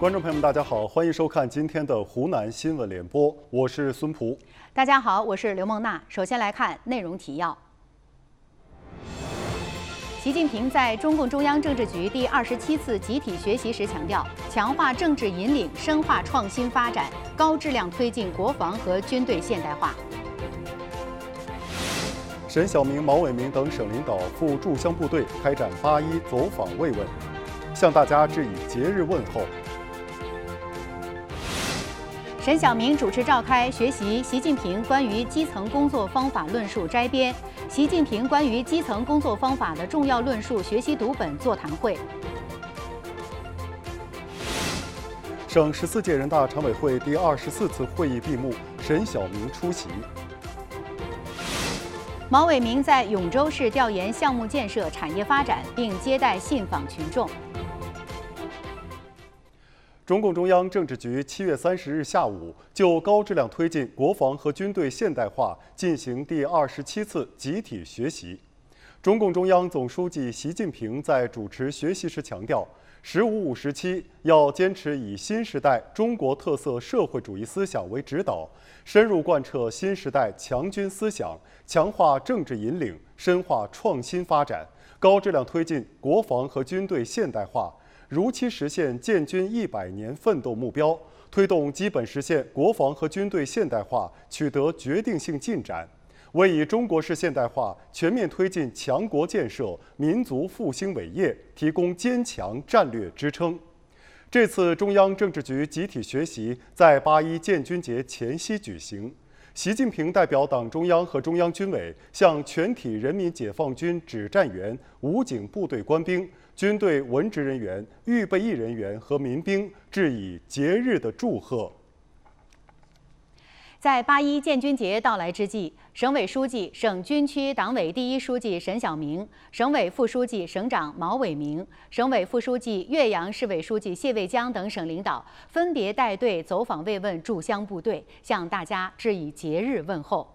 观众朋友们，大家好，欢迎收看今天的湖南新闻联播，我是孙璞。 大家好，我是刘梦娜。首先来看内容提要。习近平在中共中央政治局第27次集体学习时强调，强化政治引领，深化创新发展，高质量推进国防和军队现代化。 沈晓明、毛伟明等省领导赴驻湘部队开展8·1走访慰问，向大家致以节日问候。 沈晓明主持召开学习习近平关于基层工作方法论述摘编、习近平关于基层工作方法的重要论述学习读本座谈会。 省14届人大常委会第24次会议闭幕，沈晓明出席。 毛伟明在永州市调研项目建设、产业发展，并接待信访群众。 中共中央政治局7月30日下午就高质量推进国防和军队现代化进行第27次集体学习。中共中央总书记习近平在主持学习时强调，“15·5时期要坚持以新时代中国特色社会主义思想为指导，深入贯彻新时代强军思想，强化政治引领，深化创新发展，高质量推进国防和军队现代化，如期实现建军100年奋斗目标，推动基本实现国防和军队现代化取得决定性进展，为以中国式现代化全面推进强国建设、民族复兴伟业提供坚强战略支撑。这次中央政治局集体学习在8·1建军节前夕举行。习近平代表党中央和中央军委向全体人民解放军指战员、武警部队官兵、军队文职人员、预备役人员和民兵致以节日的祝贺。 在8·1建军节到来之际，省委书记、省军区党委第一书记沈晓明、省委副书记、省长毛伟明、省委副书记、岳阳市委书记谢卫江等省领导分别带队走访慰问驻湘部队，向大家致以节日问候。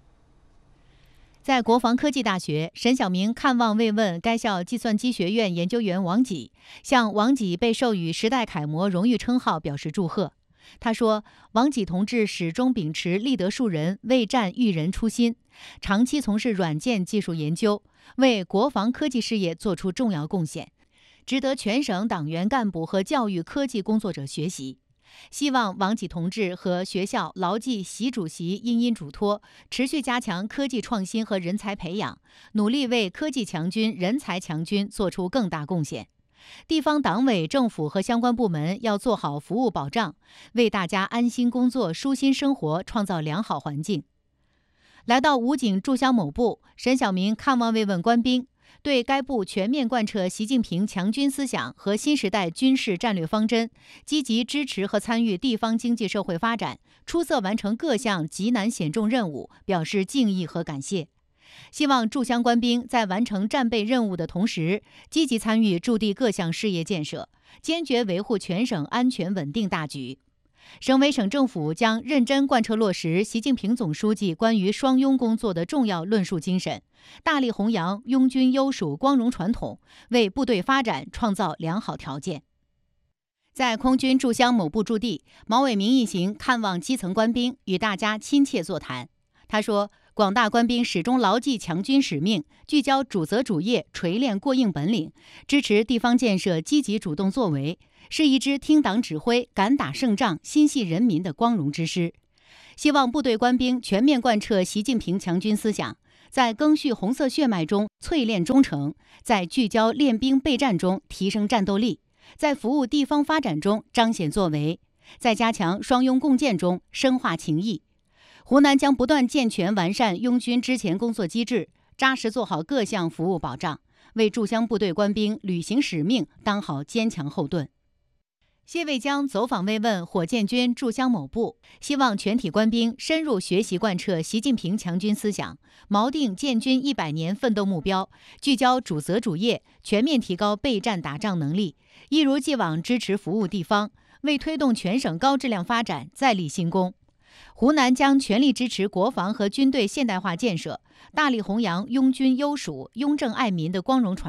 在国防科技大学，沈晓明看望慰问该校计算机学院研究员王给，向王给被授予时代楷模荣誉称号表示祝贺。他说，王给同志始终秉持立德树人、为战育人初心，长期从事软件技术研究，为国防科技事业做出重要贡献，值得全省党员干部和教育科技工作者学习。希望王给同志和学校牢记习主席殷嘱托，持续加强科技创新和人才培养，努力为科技强军、人才强军做出更大贡献。地方党委政府和相关部门要做好服务保障，为大家安心工作、舒心生活创造良好环境。来到武警驻湘某部，沈晓明看望慰问官兵，对该部全面贯彻习近平强军思想和新时代军事战略方针，积极支持和参与地方经济社会发展，出色完成各项极难险重任务，表示敬意和感谢。希望驻湘官兵在完成战备任务的同时，积极参与驻地各项事业建设，坚决维护全省安全稳定大局。省委省政府将认真贯彻落实习近平总书记关于双拥工作的重要论述精神，大力弘扬拥军优属光荣传统，为部队发展创造良好条件。在空军驻湘某部驻地，毛伟明一行看望基层官兵，与大家亲切座谈。他说，广大官兵始终牢记强军使命，聚焦主责主业，锤炼过硬本领，支持地方建设积极主动作为，是一支听党指挥、敢打胜仗、心系人民的光荣之师。希望部队官兵全面贯彻习近平强军思想，在赓续红色血脉中淬炼忠诚，在聚焦练兵备战中提升战斗力，在服务地方发展中彰显作为，在加强双拥共建中深化情谊。湖南将不断健全完善拥军之前工作机制，扎实做好各项服务保障，为驻湘部队官兵履行使命当好坚强后盾。谢卫江走访慰问火箭军驻湘某部，希望全体官兵深入学习贯彻习近平强军思想，锚定建军100年奋斗目标，聚焦主责主业，全面提高备战打仗能力，一如既往支持服务地方，为推动全省高质量发展再立新功。湖南将全力支持国防和军队现代化建设，大力弘扬拥军优属、拥政爱民的光荣传统，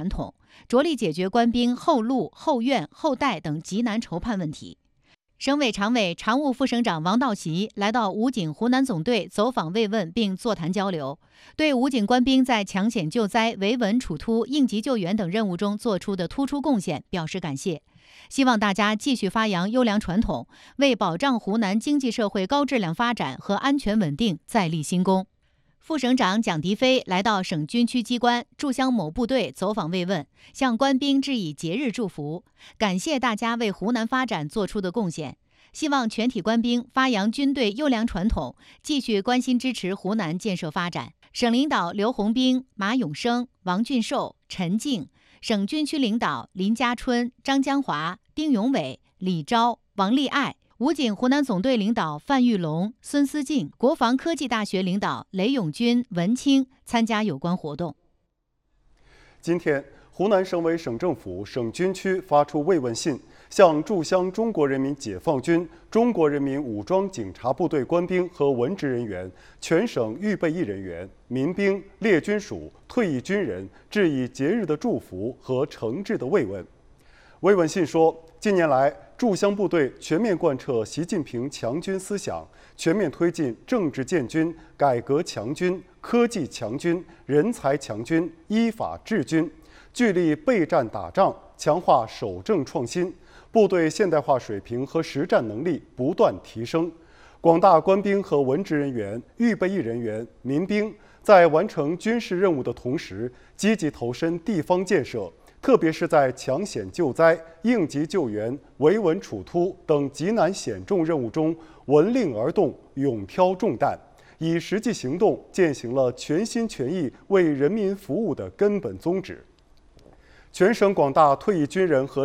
着力解决官兵后路、后院、后代等急难愁盼问题。省委常委、常务副省长王道习来到武警湖南总队走访慰问并座谈交流，对武警官兵在抢险救灾、维稳处突、应急救援等任务中做出的突出贡献表示感谢，希望大家继续发扬优良传统，为保障湖南经济社会高质量发展和安全稳定再立新功。副省长蒋迪飞来到省军区机关驻湘某部队走访慰问，向官兵致以节日祝福，感谢大家为湖南发展做出的贡献，希望全体官兵发扬军队优良传统，继续关心支持湖南建设发展。省领导刘洪兵、马永生、王俊寿、陈静，省军区领导林家春、张江华、丁永伟、李钊、王立爱，武警湖南总队领导范玉龙、孙思静，国防科技大学领导雷永军、文清参加有关活动。 今天，湖南省委省政府、省军区发出慰问信，向驻湘中国人民解放军、中国人民武装警察部队官兵和文职人员、全省预备役人员、民兵、列军属、退役军人致以节日的祝福和诚挚的慰问。慰问信说，近年来，驻湘部队全面贯彻习近平强军思想，全面推进政治建军、改革强军、科技强军、人才强军、依法治军，聚力备战打仗，强化守正创新，部队现代化水平和实战能力不断提升。广大官兵和文职人员、预备役人员、民兵在完成军事任务的同时，积极投身地方建设，特别是在抢险救灾、应急救援、维稳处突等急难险重任务中闻令而动，勇挑重担，以实际行动践行了全心全意为人民服务的根本宗旨。全省广大退役军人和